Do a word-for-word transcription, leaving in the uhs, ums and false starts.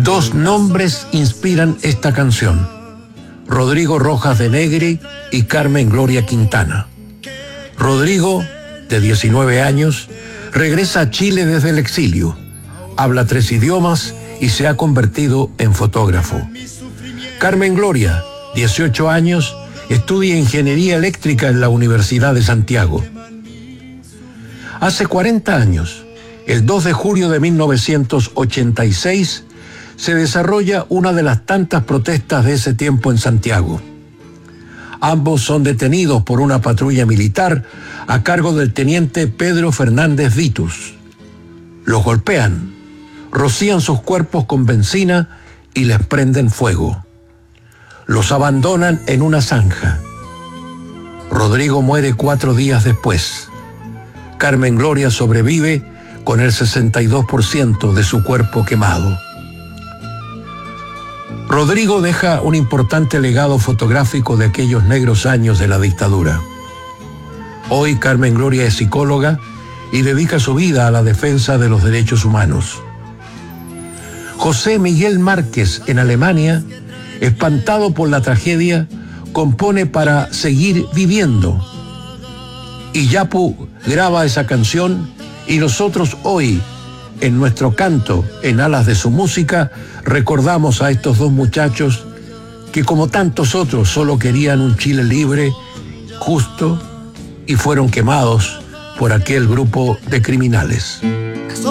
Dos nombres inspiran esta canción: Rodrigo Rojas de Negri y Carmen Gloria Quintana. Rodrigo, de diecinueve años, regresa a Chile desde el exilio. Habla tres idiomas y se ha convertido en fotógrafo. Carmen Gloria, dieciocho años, estudia ingeniería eléctrica en la Universidad de Santiago. Hace cuarenta años, el dos de julio de mil novecientos ochenta y seis, se desarrolla una de las tantas protestas de ese tiempo en Santiago. Ambos son detenidos por una patrulla militar a cargo del teniente Pedro Fernández Vitus. Los golpean, rocían sus cuerpos con benzina y les prenden fuego. Los abandonan en una zanja. Rodrigo muere cuatro días después. Carmen Gloria sobrevive con el sesenta y dos por ciento de su cuerpo quemado. Rodrigo deja un importante legado fotográfico de aquellos negros años de la dictadura. Hoy Carmen Gloria es psicóloga y dedica su vida a la defensa de los derechos humanos. José Miguel Márquez, en Alemania, espantado por la tragedia, compone para seguir viviendo. Y Yapu graba esa canción y nosotros hoy, en nuestro canto, en alas de su música, recordamos a estos dos muchachos que, como tantos otros, solo querían un Chile libre, justo, y fueron quemados por aquel grupo de criminales.